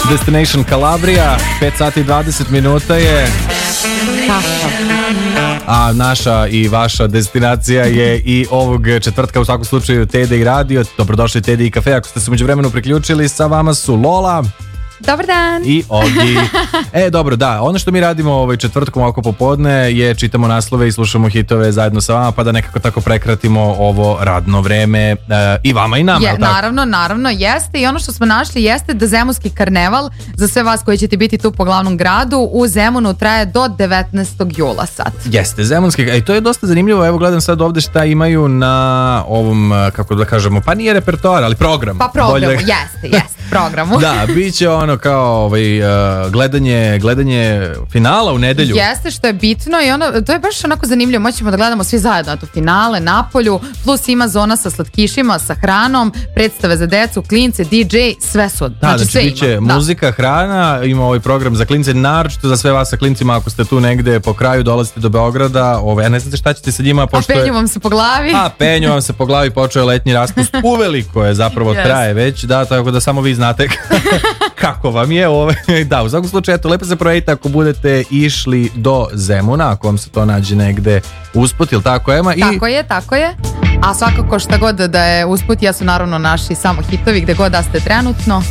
Destination Calabria, 5 sati i 20 minuta je. A naša i vaša destinacija je i ovog četvrtka u svakom slučaju TDI Radio. Dobrodošli TDI Cafe. Ako ste se međuvremenu priključili, sa vama su Lola. Dobar dan. I Ogi. Dobro, da, ono što mi radimo četvrtkom oko popodne je čitamo naslove i slušamo hitove zajedno sa vama, pa da nekako tako prekratimo ovo radno vreme i vama i nama. Naravno, jeste. I ono što smo našli jeste da Zemunski karneval, za sve vas koji ćete biti tu po glavnom gradu, u Zemunu traje do 19. jula sad. Jeste, Zemunski, i to je dosta zanimljivo. Evo gledam sad ovde šta imaju na ovom, kako da kažemo, pa nije repertoar, ali program. Pa programu, jeste, programu. Da, bit će ono kao gledanje finala u nedelju. Jeste, što je bitno i to je baš onako zanimljivo. Moćemo da gledamo svi zajedno tu finale, Napolju, plus ima zona sa slatkišima, sa hranom, predstave za decu, klince, DJ, sve su. Znači sve bit će muzika, hrana, ima ovaj program za klince, naročito za sve vas sa klincima, ako ste tu negde po kraju, dolazite do Beograda, ne znate šta ćete sa njima. A penju vam se po glavi. Penju vam se po glavi, počeo je letnji raspust, uveliko je zapravo, traje već, da, tako da samo vi znate kako vam je. Da, u svakom slučaju, eto, lepo se projekta ako budete išli do Zemuna, ako vam se to nađe negde usput, ili tako, Ema? Tako je. A svakako šta god da je usput, jesu naravno naši samo hitovi, gde god da ste trenutno.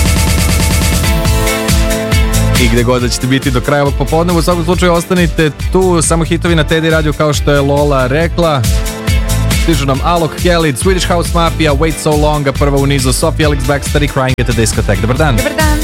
I gde god da ćete biti do kraja ovog popodneva, u svakom slučaju ostanite tu, samo hitovi na TD Radio, kao što je Lola rekla. Stižu nam Alok Kelly, Swedish House Mafia, Wait So Long, a prva u nizu Sophie Ellis Bextor i Crying at the Discotheque. Dobar dan.